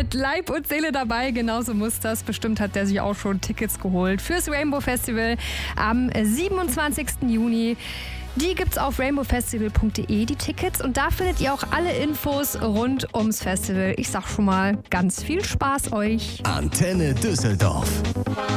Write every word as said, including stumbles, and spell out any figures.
mit Leib und Seele dabei. Genauso muss das. Bestimmt hat der sich auch schon Tickets geholt fürs Rainbow Festival am siebenundzwanzigsten Juni. Die gibt's auf rainbow festival punkt de, die Tickets. Und da findet ihr auch alle Infos rund ums Festival. Ich sag schon mal, ganz viel Spaß euch. Antenne Düsseldorf.